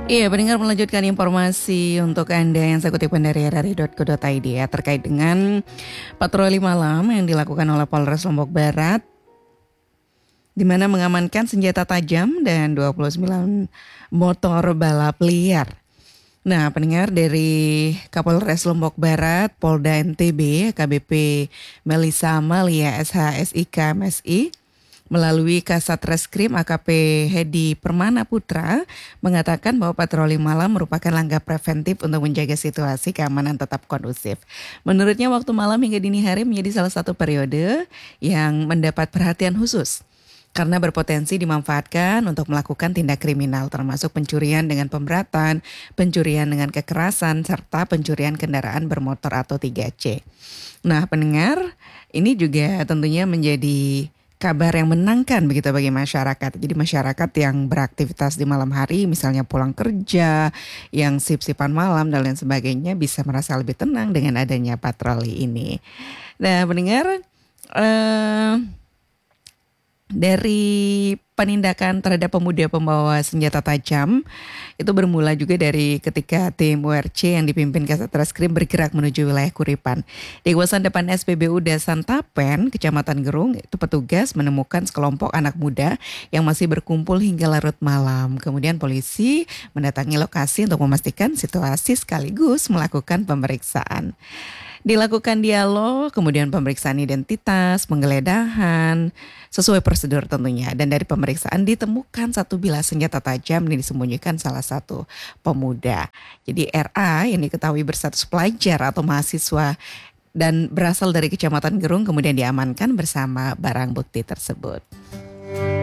Iya, pendengar melanjutkan informasi untuk Anda yang saya kutipkan dari rri.co.id ya terkait dengan patroli malam yang dilakukan oleh Polres Lombok Barat di mana mengamankan senjata tajam dan 29 motor balap liar. Nah, pendengar dari Kapolres Lombok Barat, Polda NTB, KBP Melisa Malia SHSIK MSI melalui Kasat Reskrim AKP Hedi Permana Putra mengatakan bahwa patroli malam merupakan langkah preventif untuk menjaga situasi keamanan tetap kondusif. Menurutnya waktu malam hingga dini hari menjadi salah satu periode yang mendapat perhatian khusus karena berpotensi dimanfaatkan untuk melakukan tindak kriminal termasuk pencurian dengan pemberatan, pencurian dengan kekerasan, serta pencurian kendaraan bermotor atau 3C. Nah, pendengar, ini juga tentunya menjadi kabar yang menenangkan begitu bagi masyarakat. Jadi masyarakat yang beraktivitas di malam hari, misalnya pulang kerja, yang sip-sipan malam dan lain sebagainya bisa merasa lebih tenang dengan adanya patroli ini. Nah, pendengar, dari penindakan terhadap pemuda pembawa senjata tajam itu bermula juga dari ketika tim URC yang dipimpin Kasat Reskrim bergerak menuju wilayah Kuripan. Di kawasan depan SPBU Dasan Tapen, Kecamatan Gerung, itu petugas menemukan sekelompok anak muda yang masih berkumpul hingga larut malam. Kemudian polisi mendatangi lokasi untuk memastikan situasi sekaligus melakukan pemeriksaan. Dilakukan dialog, kemudian pemeriksaan identitas, penggeledahan, sesuai prosedur tentunya. Dan dari pemeriksaan ditemukan satu bilah senjata tajam yang disembunyikan salah satu pemuda. Jadi RA yang diketahui berstatus pelajar atau mahasiswa dan berasal dari Kecamatan Gerung kemudian diamankan bersama barang bukti tersebut.